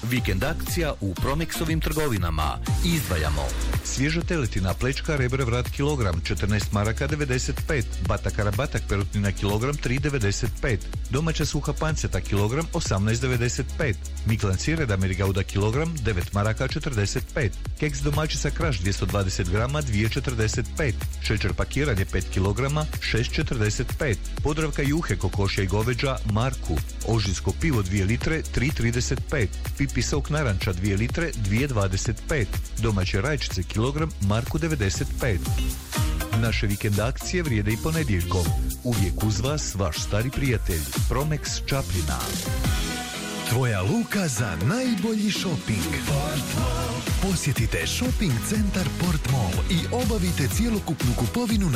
Vikend akcija u Promexovim trgovinama. Izdvajamo svježa teletina, plečka, rebra, vrat kilogram 14 maraka 95, batakara batak perutnina kilogram 3,95, domaća suha panceta kilogram 18,95, miklan sireda Amerigauda kilogram 9 maraka 45, keks domaćica Kraš 220 grama 2,45, šećer pakiranje 5 kilograma 6,45, podravka juhe kokošja i goveđa Marku, ožinsko pivo 2 litre 3,35, pipi sok naranča 2 litre 2,25, domaće rajčice kilogram Marku 95. Naše vikend akcije vrijede i ponedjeljkom. Uvijek uz vas vaš stari prijatelj Promex Čapljina. Tvoja luka za najbolji šoping. Posjetite Shopping centar Port Mall i obavite cjelokupnu kupovinu na